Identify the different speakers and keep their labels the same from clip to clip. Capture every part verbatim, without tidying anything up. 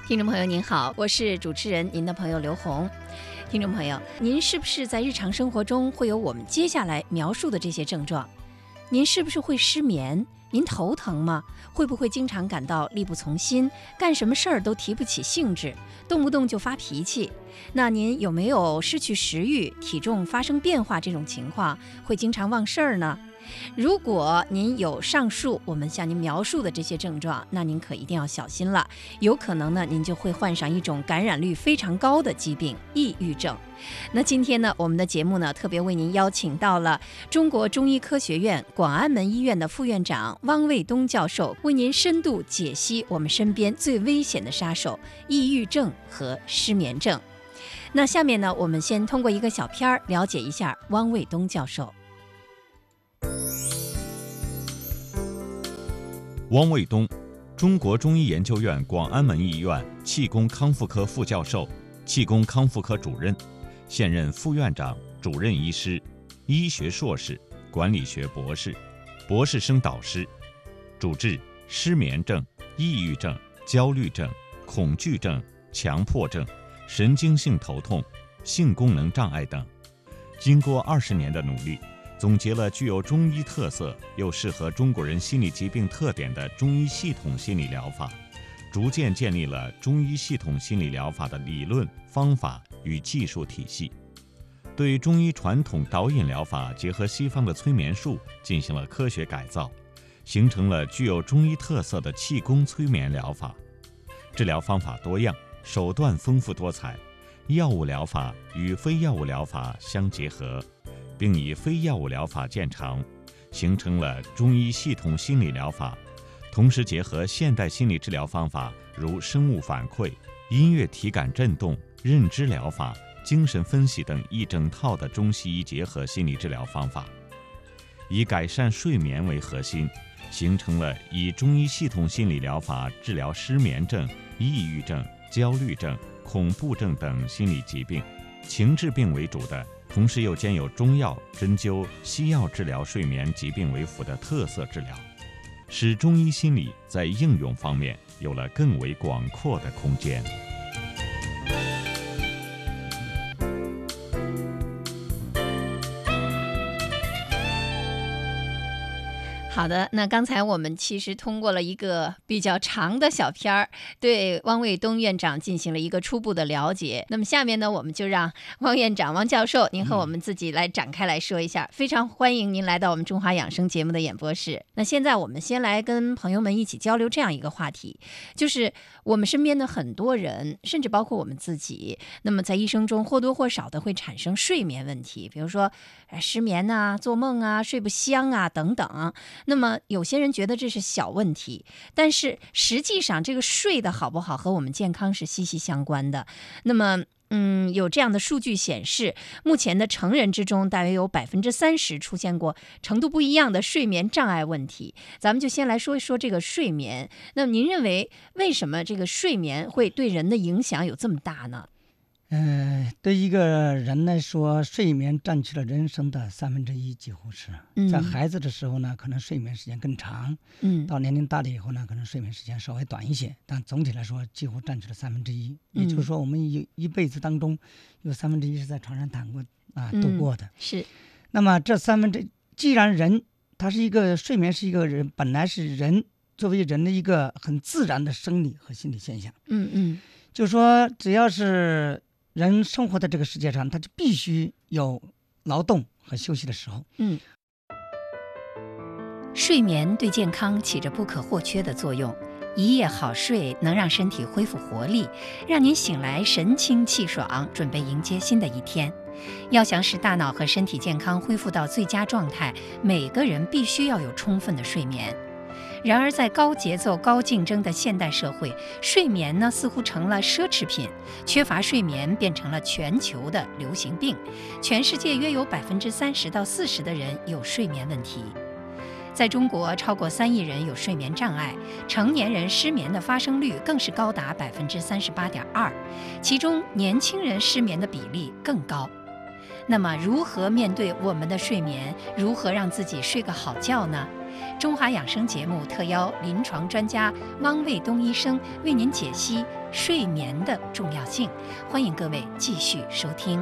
Speaker 1: 听众朋友您好，我是主持人您的朋友刘红。听众朋友，您是不是在日常生活中会有我们接下来描述的这些症状？您是不是会失眠？您头疼吗？会不会经常感到力不从心，干什么事儿都提不起兴致，动不动就发脾气？那您有没有失去食欲、体重发生变化这种情况？会经常忘事儿呢？如果您有上述我们向您描述的这些症状，那您可一定要小心了，有可能呢您就会患上一种感染率非常高的疾病——抑郁症。那今天呢，我们的节目呢特别为您邀请到了中国中医科学院广安门医院的副院长汪卫东教授，为您深度解析我们身边最危险的杀手——抑郁症和失眠症。那下面呢，我们先通过一个小片儿了解一下汪卫东教授。
Speaker 2: 汪卫东，中国中医研究院广安门医院气功康复科副教授、气功康复科主任，现任副院长、主任医师，医学硕士、管理学博士、博士生导师，主治失眠症、抑郁症、焦虑症、恐惧症、强迫症、神经性头痛、性功能障碍等。经过二十年的努力，总结了具有中医特色又适合中国人心理疾病特点的中医系统心理疗法，逐渐建立了中医系统心理疗法的理论、方法与技术体系，对中医传统导引疗法结合西方的催眠术进行了科学改造，形成了具有中医特色的气功催眠疗法。治疗方法多样，手段丰富多彩，药物疗法与非药物疗法相结合，并以非药物疗法见长，形成了中医系统心理疗法，同时结合现代心理治疗方法，如生物反馈、音乐体感振动、认知疗法、精神分析等一整套的中西医结合心理治疗方法，以改善睡眠为核心，形成了以中医系统心理疗法治疗失眠症、抑郁症、焦虑症、恐怖症等心理疾病，情志病为主的，同时又兼有中药、针灸、西药治疗睡眠疾病为辅的特色治疗，使中医心理在应用方面有了更为广阔的空间。
Speaker 1: 好的，那刚才我们其实通过了一个比较长的小片儿，对汪卫东院长进行了一个初步的了解。那么下面呢，我们就让汪院长、汪教授，您和我们自己来展开来说一下。嗯、非常欢迎您来到我们中华养生节目的演播室。那现在我们先来跟朋友们一起交流这样一个话题，就是我们身边的很多人，甚至包括我们自己，那么在一生中或多或少的会产生睡眠问题，比如说失眠啊、做梦啊、睡不香啊等等。那么有些人觉得这是小问题，但是实际上这个睡得好不好和我们健康是息息相关的。那么嗯，有这样的数据显示，目前的成人之中大约有百分之三十出现过程度不一样的睡眠障碍问题。咱们就先来说一说这个睡眠。那么您认为为什么这个睡眠会对人的影响有这么大呢？
Speaker 3: 呃，对一个人来说，睡眠占据了人生的三分之一，几乎是。嗯、在孩子的时候呢，可能睡眠时间更长；嗯，到年龄大了以后呢，可能睡眠时间稍微短一些。但总体来说，几乎占据了三分之一。也就是说，我们一一辈子当中，有三分之一是在床上躺过啊度过的。
Speaker 1: 嗯、是。
Speaker 3: 那么这三分之，既然人他是一个睡眠是一个人本来是人作为人的一个很自然的生理和心理现象。
Speaker 1: 嗯嗯，
Speaker 3: 就说只要是人生活在这个世界上，他就必须有劳动和休息的时候。
Speaker 1: 嗯，睡眠对健康起着不可或缺的作用。一夜好睡能让身体恢复活力，让您醒来神清气爽，准备迎接新的一天。要想使大脑和身体健康恢复到最佳状态，每个人必须要有充分的睡眠。然而在高节奏高竞争的现代社会，睡眠呢似乎成了奢侈品，缺乏睡眠变成了全球的流行病。全世界约有百分之三十到四十的人有睡眠问题。在中国，超过三亿人有睡眠障碍，成年人失眠的发生率更是高达百分之三十八点二，其中年轻人失眠的比例更高。那么，如何面对我们的睡眠？如何让自己睡个好觉呢？ 中华养生节目特邀临床专家汪卫东医生为您解析睡眠的重要性，欢迎各位继续收听。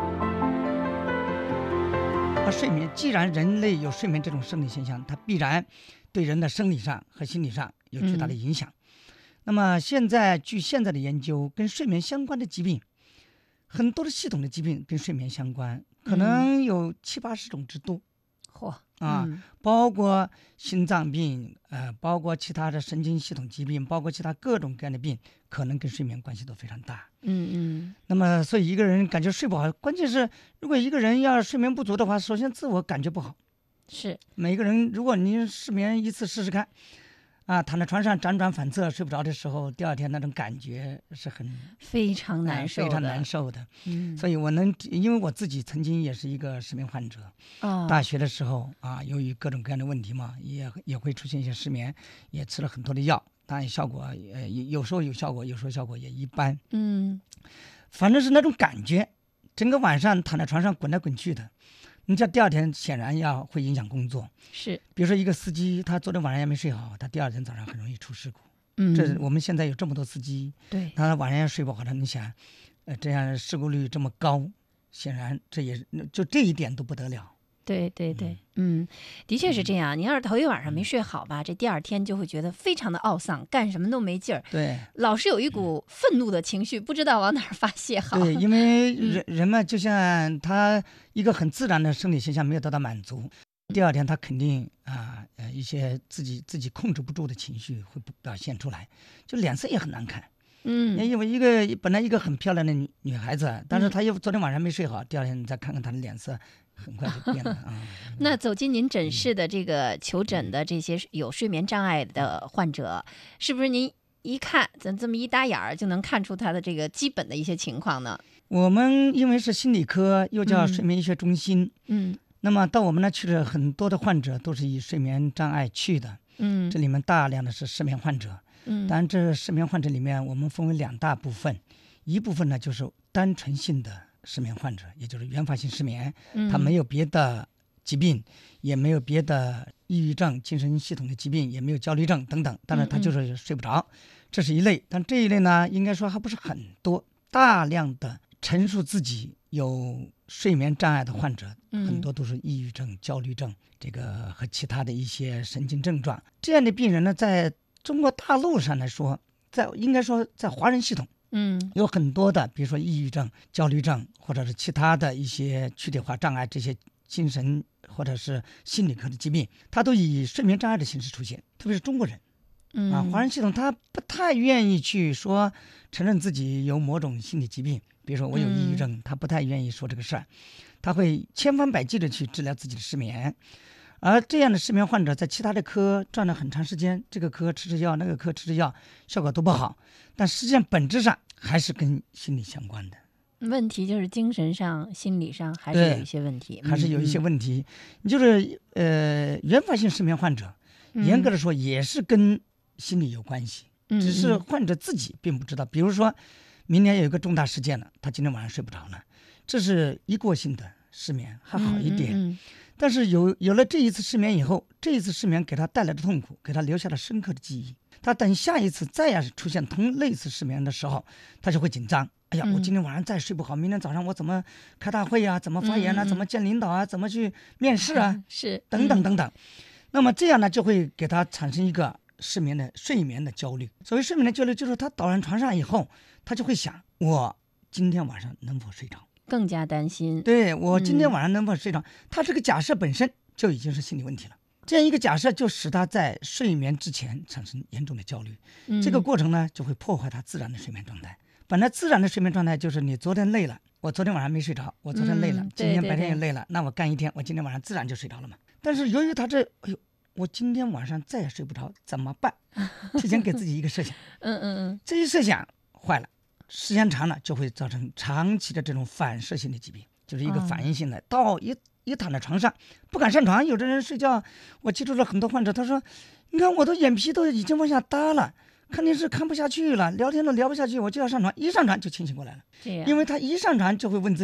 Speaker 3: 睡眠，既然人类有睡眠这种生理现象，它必然对人的生理上和心理上有巨大的影响。嗯、那么现在据现在的研究，跟睡眠相关的疾病，很多的系统的疾病跟睡眠相关，可能有七八十种之多。
Speaker 1: 嚯、
Speaker 3: 嗯、啊、嗯，包括心脏病，呃，包括其他的神经系统疾病，包括其他各种各样的病，可能跟睡眠关系都非常大。
Speaker 1: 嗯嗯。
Speaker 3: 那么，所以一个人感觉睡不好，关键是如果一个人要睡眠不足的话，首先自我感觉不好。
Speaker 1: 是。
Speaker 3: 每个人，如果你失眠一次试试看，啊，躺在床上辗转反侧睡不着的时候，第二天那种感觉是很
Speaker 1: 非常难受的、
Speaker 3: 呃、非常难受的。
Speaker 1: 嗯。
Speaker 3: 所以我能，因为我自己曾经也是一个失眠患者。
Speaker 1: 哦。
Speaker 3: 大学的时候啊，由于各种各样的问题嘛，也也会出现一些失眠，也吃了很多的药。当然效果呃有时候有效果，有时候效果也一般。
Speaker 1: 嗯，
Speaker 3: 反正是那种感觉，整个晚上躺在床上滚来滚去的。你这第二天显然要会影响工作。
Speaker 1: 是，
Speaker 3: 比如说一个司机，他昨天晚上也没睡好，他第二天早上很容易出事故。
Speaker 1: 嗯，
Speaker 3: 这我们现在有这么多司机，
Speaker 1: 对，
Speaker 3: 他晚上也睡不好，他你想，呃，这样事故率这么高，显然这也就这一点都不得了。
Speaker 1: 对对对，嗯，的确是这样。你要是头一晚上没睡好吧，这第二天就会觉得非常的懊丧，干什么都没劲儿。
Speaker 3: 对，
Speaker 1: 老是有一股愤怒的情绪，不知道往哪儿发泄好。
Speaker 3: 对，因为人人们就像他一个很自然的生理现象没有得到满足，第二天他肯定啊呃一些自己自己控制不住的情绪会表现出来，就脸色也很难看。
Speaker 1: 嗯，
Speaker 3: 因为一个本来一个很漂亮的女女孩子，但是她又昨天晚上没睡好，第二天你再看看她的脸色。很快就变了啊！
Speaker 1: 那走进您诊室的这个求诊的这些有睡眠障碍的患者，是不是您一看咱这么一搭眼儿就能看出他的这个基本的一些情况呢？
Speaker 3: 我们因为是心理科，又叫睡眠医学中心，
Speaker 1: 嗯，
Speaker 3: 那么到我们那去的很多的患者都是以睡眠障碍去的，
Speaker 1: 嗯，
Speaker 3: 这里面大量的是失眠患者，
Speaker 1: 嗯，
Speaker 3: 当然这失眠患者里面我们分为两大部分，一部分呢就是单纯性的失眠患者，也就是原发性失眠，他没有别的疾病，也没有别的抑郁症、精神系统的疾病，也没有焦虑症等等，当然他就是睡不着，这是一类。但这一类呢，应该说还不是很多，大量的陈述自己有睡眠障碍的患者，很多都是抑郁症、焦虑症，这个和其他的一些神经症状。这样的病人呢，在中国大陆上来说，在应该说在华人系统。
Speaker 1: 嗯，
Speaker 3: 有很多的，比如说抑郁症、焦虑症，或者是其他的一些躯体化障碍，这些精神或者是心理科的疾病，它都以睡眠障碍的形式出现。特别是中国人，
Speaker 1: 嗯
Speaker 3: 啊，华人系统他不太愿意去说承认自己有某种心理疾病，比如说我有抑郁症，嗯、他不太愿意说这个事儿，他会千方百计的去治疗自己的失眠。而这样的失眠患者在其他的科转了很长时间，这个科吃吃药，那个科吃吃药，效果都不好，但实际上本质上还是跟心理相关的。
Speaker 1: 问题就是精神上、心理上还是有一些问题，
Speaker 3: 还是有一些问题。你、嗯、就是呃，原发性失眠患者，
Speaker 1: 嗯、
Speaker 3: 严格的说也是跟心理有关系，
Speaker 1: 嗯、
Speaker 3: 只是患者自己并不知道。比如说，明天有一个重大事件了，他今天晚上睡不着了，这是一过性的失眠，还好一点。
Speaker 1: 嗯嗯嗯
Speaker 3: 但是有有了这一次失眠以后，这一次失眠给他带来的痛苦，给他留下了深刻的记忆。他等下一次再要是出现同类似失眠的时候，他就会紧张。哎呀，我今天晚上再睡不好，明天早上我怎么开大会啊？怎么发言啊？
Speaker 1: 嗯嗯
Speaker 3: 怎么见领导啊？怎么去面试啊？
Speaker 1: 是
Speaker 3: 等等等等。那么这样呢，就会给他产生一个失眠的睡眠的焦虑。所谓睡眠的焦虑，就是他倒在床上以后，他就会想：我今天晚上能否睡着？
Speaker 1: 更加担心，
Speaker 3: 对我今天晚上能否睡着、嗯、他这个假设本身就已经是心理问题了，这样一个假设就使他在睡眠之前产生严重的焦虑、嗯、这个过程呢就会破坏他自然的睡眠状态。本来自然的睡眠状态就是你昨天累了，我昨天晚上没睡着，我昨天累了、嗯、今天白天也累了，那我干一天，我今天晚上自然就睡着了嘛。但是由于他这哎呦，我今天晚上再也睡不着怎么办？提前给自己一个设想
Speaker 1: 嗯嗯嗯，
Speaker 3: 这一设想坏了，时间长了就会造成长期的这种反射性的疾病，就是一个反应性的、哦、到一一躺在床上不敢上床。有的人睡觉，我接触了很多患者，他说你看我的眼皮都已经往下耷了，看电视看不下去了，聊天都聊不下去，我就要上床，一上床就清醒过来了。
Speaker 1: 这样，
Speaker 3: 因为他一上床就会问自己，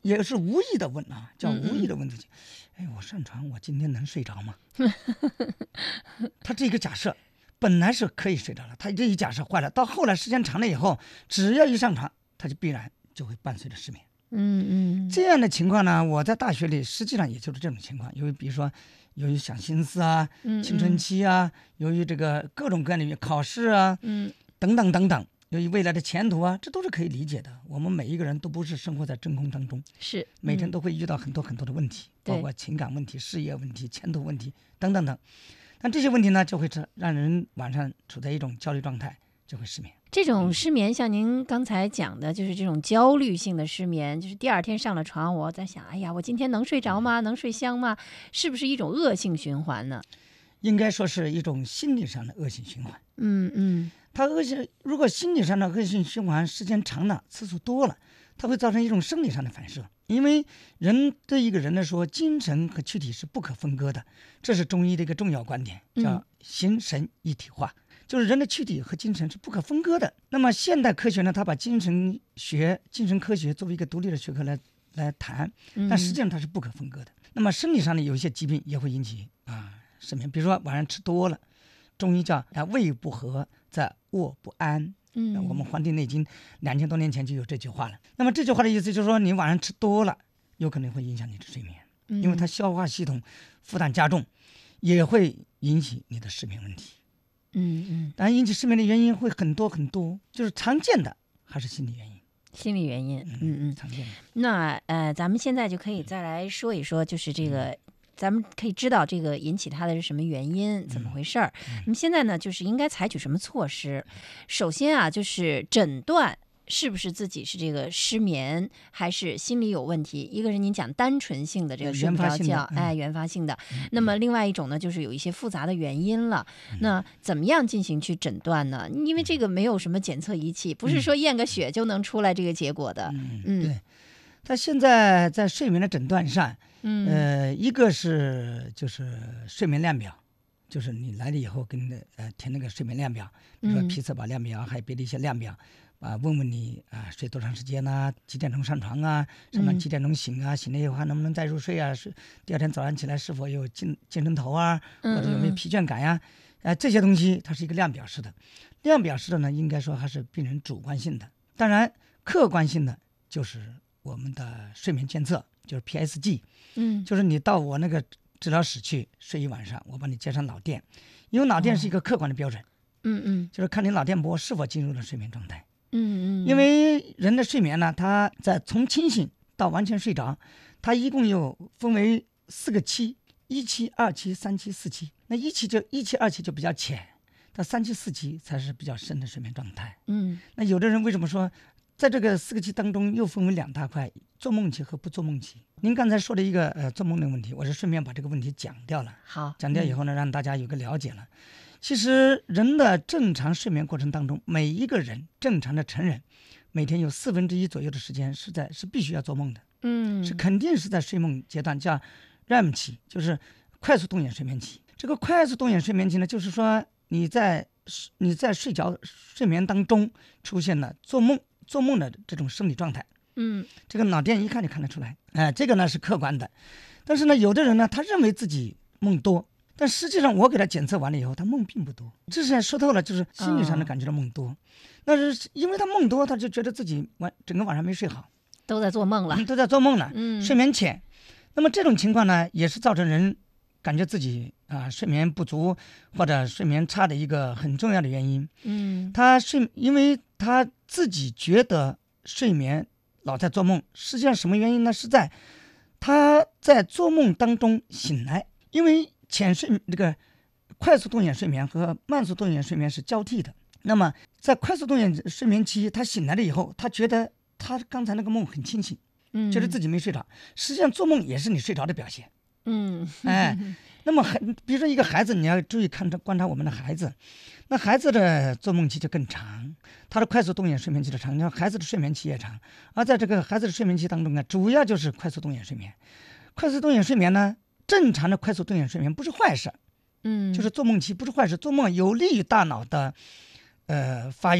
Speaker 3: 也是无意的问啊，叫无意的问自己，嗯嗯哎，我上床我今天能睡着吗？他这个假设本来是可以睡着了，他这一假设坏了，到后来时间长了以后，只要一上床，他就必然就会伴随着失眠。
Speaker 1: 嗯嗯，
Speaker 3: 这样的情况呢，我在大学里实际上也就是这种情况，由于比如说由于想心思啊，青春期啊，嗯嗯由于这个各种各样的考试啊，嗯，等等等等，由于未来的前途啊，这都是可以理解的。我们每一个人都不是生活在真空当中，
Speaker 1: 是、嗯、
Speaker 3: 每天都会遇到很多很多的问题，包括情感问题、事业问题、前途问题等等等。但这些问题呢，就会让人晚上处在一种焦虑状态，就会失眠。
Speaker 1: 这种失眠，像您刚才讲的，就是这种焦虑性的失眠，就是第二天上了床，我在想，哎呀，我今天能睡着吗？能睡香吗？是不是一种恶性循环呢？
Speaker 3: 应该说是一种心理上的恶性循环。
Speaker 1: 嗯嗯，
Speaker 3: 它恶性，如果心理上的恶性循环时间长了，次数多了，它会造成一种生理上的反射。因为人对一个人来说，精神和躯体是不可分割的，这是中医的一个重要观点，叫形神一体化。嗯，就是人的躯体和精神是不可分割的。那么现代科学呢，它把精神学、精神科学作为一个独立的学科来来谈，但实际上它是不可分割的。嗯、那么生理上的有一些疾病也会引起啊失眠，比如说晚上吃多了，中医叫啊胃不和则卧不安。嗯，我们《黄帝内经》两千多年前就有这句话了。那么这句话的意思就是说，你晚上吃多了，有可能会影响你的睡眠，嗯、因为它消化系统负担加重，也会引起你的失眠问题。嗯嗯，当然引起失眠的原因会很多很多，就是常见的还是心理原因。
Speaker 1: 心理原因，嗯嗯，
Speaker 3: 常见的。
Speaker 1: 那呃，咱们现在就可以再来说一说，就是这个，嗯、咱们可以知道这个引起它的是什么原因，怎么回事儿。嗯、那么现在呢，就是应该采取什么措施？首先啊，就是诊断。是不是自己是这个失眠，还是心理有问题？一个是您讲单纯性的这个睡不着觉，
Speaker 3: 嗯、
Speaker 1: 哎，原发性的。嗯、那么另外一种呢，就是有一些复杂的原因了。嗯、那怎么样进行去诊断呢？因为这个没有什么检测仪器，不是说验个血就能出来这个结果的。
Speaker 3: 嗯，嗯对。他现在在睡眠的诊断上，嗯，呃，一个是就是睡眠量表。就是你来了以后跟呃填那个睡眠量表，比如说皮测保量表，还有别的一些量表，啊，问问你啊睡多长时间呐、啊，几点钟上床啊，上床几点钟醒啊，醒了以后还能不能再入睡啊？是第二天早上起来是否有精精神头啊，或者有没有疲倦感呀、啊？啊，这些东西它是一个量表式的，量表式的呢，应该说还是病人主观性的，当然客观性的就是我们的睡眠监测，就是 P S G， 嗯，就是你到我那个治疗室去睡一晚上，我帮你接上脑电，因为脑电是一个客观的标准，嗯嗯，就是看你脑电波是否进入了睡眠状态，嗯嗯，因为人的睡眠呢，它在从清醒到完全睡着，它一共有分为四个期，一期、二期、三期、四期。那一期就一期、二期就比较浅，到三期、四期才是比较深的睡眠状态。嗯，那有的人为什么说在这个四个期当中又分为两大块，做梦期和不做梦期？您刚才说的一个呃做梦的问题，我是顺便把这个问题讲掉了。
Speaker 1: 好，
Speaker 3: 讲掉以后呢，嗯、让大家有个了解了。其实人的正常睡眠过程当中，每一个人正常的成人，每天有四分之一左右的时间是在是必须要做梦的。嗯，是肯定是在睡梦阶段，叫 R E M 期，就是快速动眼睡眠期。这个快速动眼睡眠期呢，就是说你在你在睡觉睡眠当中出现了做梦做梦的这种生理状态。嗯，这个脑电一看就看得出来，哎、呃，这个呢是客观的。但是呢，有的人呢，他认为自己梦多，但实际上我给他检测完了以后，他梦并不多。这是说透了，就是心理上的感觉到梦多。那、哦、是因为他梦多，他就觉得自己晚整个晚上没睡好，
Speaker 1: 都在做梦了，
Speaker 3: 都在做梦了，嗯，睡眠浅。那么这种情况呢，也是造成人感觉自己啊睡眠不足或者睡眠差的一个很重要的原因。嗯，他睡，因为他自己觉得睡眠老在做梦，实际上什么原因呢？是在他在做梦当中醒来，因为浅睡这个快速动眼睡眠和慢速动眼睡眠是交替的。那么在快速动眼睡眠期，他醒来了以后，他觉得他刚才那个梦很清醒，嗯，觉得自己没睡着。实际上做梦也是你睡着的表现。嗯，哎，那么比如说一个孩子，你要注意看观察我们的孩子，那孩子的做梦期就更长，他的快速动眼睡眠期的长，你看孩子的睡眠期也长。而在这个孩子的睡眠期当中呢，主要就是快速动眼睡眠。快速动眼睡眠呢，正常的快速动眼睡眠不是坏事，嗯，就是做梦期不是坏事，做梦有利于大脑的呃发育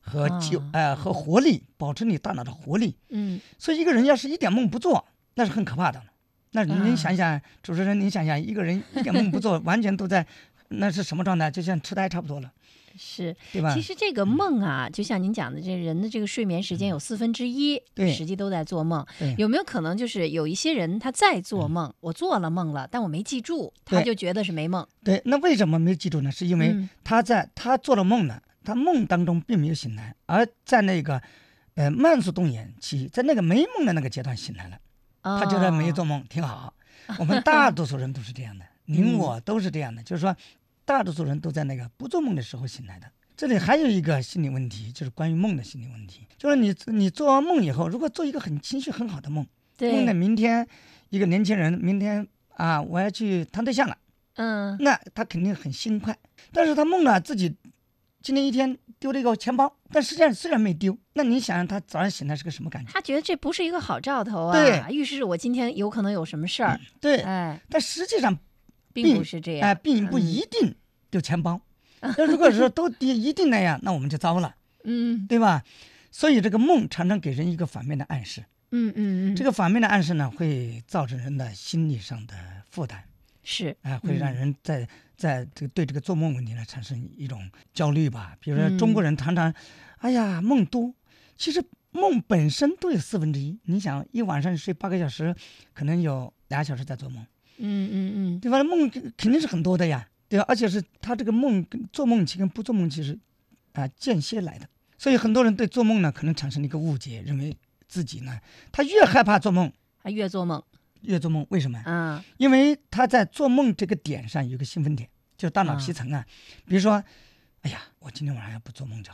Speaker 3: 和就哎、呃、和活力，保持你大脑的活力。
Speaker 1: 嗯，
Speaker 3: 所以一个人要是一点梦不做，那是很可怕的。那您想想，主持人，您想想，一个人一点梦不做，完全都在，那是什么状态？就像痴呆差不多了。
Speaker 1: 是，
Speaker 3: 对吧？
Speaker 1: 其实这个梦啊，就像您讲的，这人的这个睡眠时间有四分之一，
Speaker 3: 对，
Speaker 1: 实际都在做梦。有没有可能就是有一些人他在做梦，我做了梦了，但我没记住，他就觉得是没梦。
Speaker 3: 对，那为什么没记住呢？是因为他在他做了梦呢，他梦当中并没有醒来，而在那个呃慢速动眼期，在那个没梦的那个阶段醒来了，
Speaker 1: 哦、
Speaker 3: 他觉得没做梦挺好。我们大多数人都是这样的，您我都是这样的，就是说。大多数人都在那个不做梦的时候醒来的。这里还有一个心理问题，就是关于梦的心理问题，就是你你做完梦以后，如果做一个很情绪很好的梦，梦的明天一个年轻人明天啊我要去谈对象了，
Speaker 1: 嗯，
Speaker 3: 那他肯定很心快。但是他梦了自己今天一天丢了一个钱包，但实际上虽然没丢，那你想让他早上醒来是个什么感觉？
Speaker 1: 他觉得这不是一个好兆头啊，
Speaker 3: 对，
Speaker 1: 预示我今天有可能有什么事儿、嗯。
Speaker 3: 对，
Speaker 1: 哎，
Speaker 3: 但实际上。
Speaker 1: 并不是这样，
Speaker 3: 哎、呃，并不一定丢钱包。那、嗯、如果说都一定那样，那我们就糟了，
Speaker 1: 嗯，
Speaker 3: 对吧？所以这个梦常常给人一个反面的暗示，
Speaker 1: 嗯嗯嗯，
Speaker 3: 这个反面的暗示呢，会造成人的心理上的负担，
Speaker 1: 是，
Speaker 3: 啊、呃，会让人在、嗯、在这个对这个做梦问题呢产生一种焦虑吧。比如说中国人常常，嗯、哎呀梦多，其实梦本身都有四分之一。你想一晚上睡八个小时，可能有俩小时在做梦。
Speaker 1: 嗯嗯嗯，
Speaker 3: 对吧？梦肯定是很多的呀，对吧？而且是他这个梦做梦期跟不做梦期是啊、呃、间歇来的，所以很多人对做梦呢可能产生了一个误解，认为自己呢他越害怕做梦，
Speaker 1: 他越做梦，
Speaker 3: 越做梦。为什么？
Speaker 1: 嗯，
Speaker 3: 因为他在做梦这个点上有个兴奋点，就是大脑皮层啊，啊比如说，哎呀，我今天晚上要不做梦就好。